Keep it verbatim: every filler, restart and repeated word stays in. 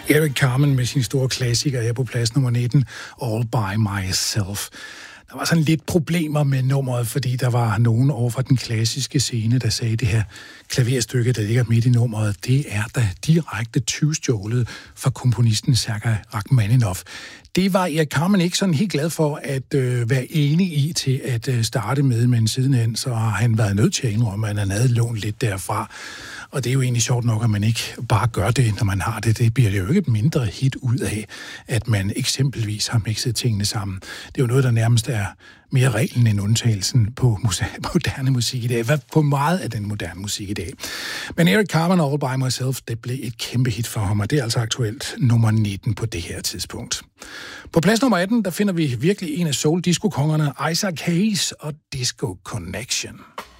Eric Carmen med sin store klassiker her på plads nummer nitten, All By Myself. Der var sådan lidt problemer med nummeret, fordi der var nogen over fra den klassiske scene, der sagde, at det her klaverstykke, der ligger midt i nummeret, det er da direkte tyvstjålet fra komponisten Sergej Rachmaninoff. Det var Erik Carmen ikke sådan helt glad for at øh, være enig i til at øh, starte med, men sidenhen så har han været nødt til at indrømme, at han havde lånt lidt derfra. Og det er jo egentlig sjovt nok, at man ikke bare gør det, når man har det. Det bliver det jo ikke et mindre hit ud af, at man eksempelvis har mixet tingene sammen. Det er jo noget, der nærmest er mere reglen end undtagelsen på moderne musik i dag. Hvad på meget af den moderne musik i dag. Men Eric Carmen All By Myself, det blev et kæmpe hit for ham, og det er altså aktuelt nummer nitten på det her tidspunkt. På plads nummer atten, der finder vi virkelig en af soul-disco-kongerne, Isaac Hayes og Disco Connection.